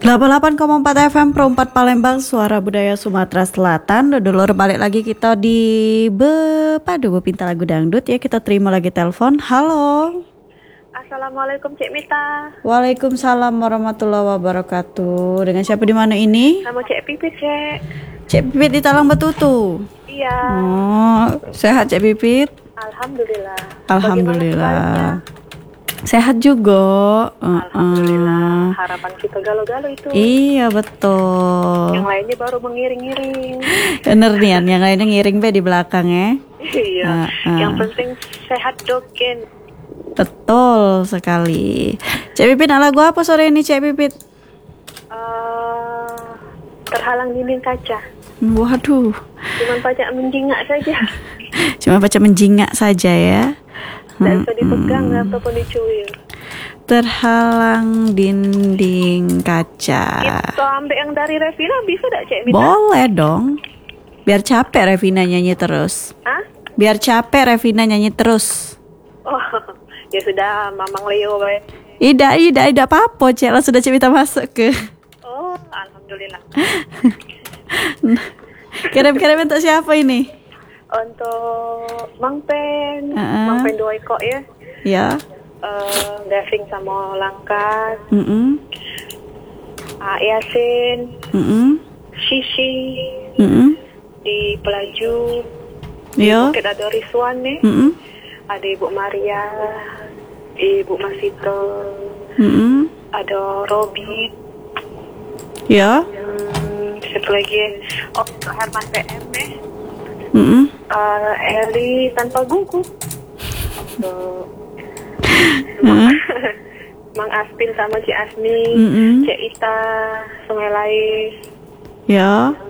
88,4 FM Pro 4 Palembang, suara budaya Sumatera Selatan. Dulur balik lagi kita di Bepinta lagu dangdut ya. Kita terima lagi telepon. Halo. Assalamualaikum Cik Mita. Waalaikumsalam warahmatullahi wabarakatuh. Dengan siapa di mana ini? Nama Cik Pipit, Cik. Cik Pipit di Talang Betutu. Iya. Oh, sehat Cik Pipit? Alhamdulillah. Alhamdulillah. Sehat juga. Alhamdulillah. Harapan kita galo-galo itu. Iya betul. Yang lainnya baru mengiring-iring. Bener nih, yang lainnya ngiring be di belakang ya. Iya. Yang penting sehat doken. Betul sekali. Cik Pipit, lagu apa sore ini Cik Pipit? Terhalang dinding kaca. Waduh. Cuman pajak menjingak saja. Cuma baca menjingak saja ya. Tidak bisa dipegang ataupun dicuil. Terhalang dinding kaca. Kita ambil yang dari Revina bisa tidak Cik Mita? Boleh dong. Biar capek Revina nyanyi terus. Hah? Biar capek Revina nyanyi terus. Oh, ya sudah, Mamang Leo. Tidak apa-apa Cik. Lah sudah Cik Mita masuk ke. Oh, alhamdulillah. Kirim-kirim untuk siapa ini? Untuk Mang Pen, Mang Pen dua ekor ya. Ya. Daving sama Langkat. Yasin. Shishi. Di Pelaju. Ya. Kita ada Rizwan nih. Ada Ibu Maria, Ibu Masito. Ada Robi. Ya. Satu lagi. Oh, Herman PM nih. Eli tanpa gugu. Mang Aspin sama Cik Asmi, Cik Ita, Sungai Lais. Ya.